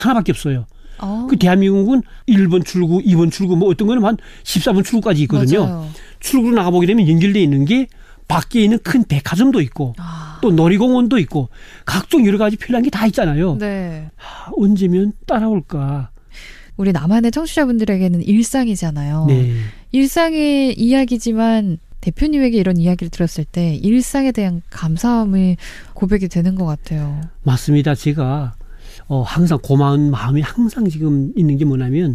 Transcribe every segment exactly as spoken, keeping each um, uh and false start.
하나밖에 없어요. 어. 그 대한민국은 일 번 출구, 이 번 출구, 뭐 어떤 거는 한 십사 번 출구까지 있거든요. 맞아요. 출구로 나가보게 되면 연결되어 있는 게 밖에 있는 큰 백화점도 있고 아. 또 놀이공원도 있고 각종 여러 가지 필요한 게 다 있잖아요. 네. 하, 언제면 따라올까. 우리 남한의 청취자분들에게는 일상이잖아요. 네. 일상의 이야기지만 대표님에게 이런 이야기를 들었을 때 일상에 대한 감사함이 고백이 되는 것 같아요. 맞습니다. 제가 어, 항상 고마운 마음이 항상 지금 있는 게 뭐냐면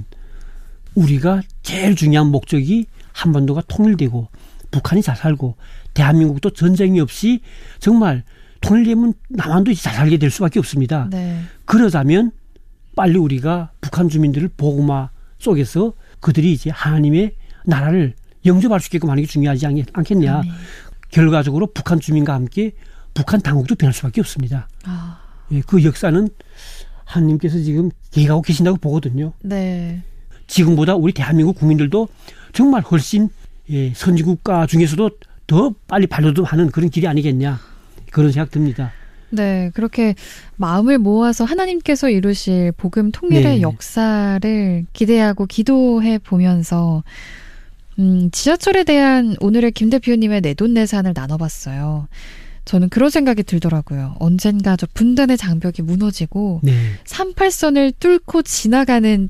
우리가 제일 중요한 목적이 한반도가 통일되고 북한이 잘 살고 대한민국도 전쟁이 없이 정말 통일되면 남한도 잘 살게 될 수밖에 없습니다. 네. 그러자면 빨리 우리가 북한 주민들을 복음화 속에서 그들이 이제 하나님의 나라를 영접할 수 있게끔 하는 게 중요하지 않겠냐. 아멘. 결과적으로 북한 주민과 함께 북한 당국도 변할 수밖에 없습니다. 아. 예, 그 역사는 하나님께서 지금 계획하고 계신다고 보거든요. 네. 지금보다 우리 대한민국 국민들도 정말 훨씬 예, 선진국가 중에서도 더 빨리 발돋움하는 그런 길이 아니겠냐. 그런 생각 듭니다. 네, 그렇게 마음을 모아서 하나님께서 이루실 복음 통일의 네. 역사를 기대하고 기도해 보면서 음, 지하철에 대한 오늘의 김 대표님의 내돈내산을 나눠봤어요. 저는 그런 생각이 들더라고요. 언젠가 저 분단의 장벽이 무너지고 네. 삼팔선을 뚫고 지나가는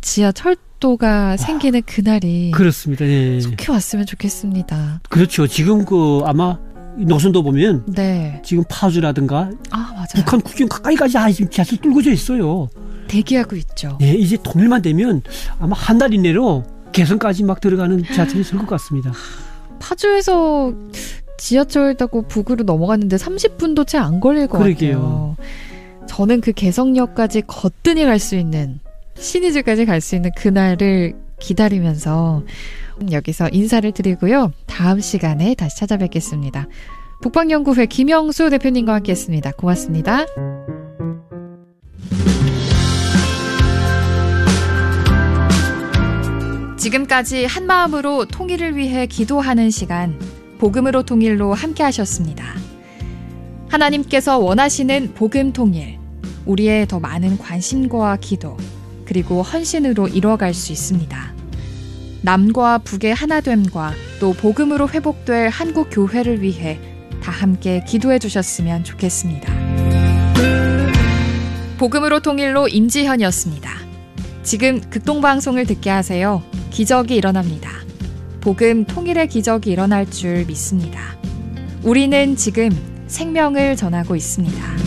지하철도가 생기는 그날이 그렇습니다. 네. 속히 왔으면 좋겠습니다. 그렇죠. 지금 그 아마 노선도 보면 네. 지금 파주라든가 아, 맞아요. 북한 국경 가까이까지 아, 지금 지하철 뚫고져 있어요. 대기하고 있죠. 네, 이제 통일만 되면 아마 한 달 이내로 개성까지 막 들어가는 지하철이 있을 것 같습니다. 파주에서 지하철 타고 북으로 넘어갔는데 삼십 분도 채 안 걸릴 것 그러게요. 같아요. 저는 그 개성역까지 거뜬히 갈 수 있는 신의주까지 갈 수 있는 그날을 기다리면서 여기서 인사를 드리고요. 다음 시간에 다시 찾아뵙겠습니다. 북방연구회 김영수 대표님과 함께했습니다. 고맙습니다. 지금까지 한마음으로 통일을 위해 기도하는 시간, 복음으로 통일로 함께 하셨습니다. 하나님께서 원하시는 복음 통일, 우리의 더 많은 관심과 기도, 그리고 헌신으로 이뤄갈 수 있습니다. 남과 북의 하나됨과 또 복음으로 회복될 한국 교회를 위해 다 함께 기도해 주셨으면 좋겠습니다. 복음으로 통일로 임지현이었습니다. 지금 극동방송을 듣게 하세요. 기적이 일어납니다. 복음 통일의 기적이 일어날 줄 믿습니다. 우리는 지금 생명을 전하고 있습니다.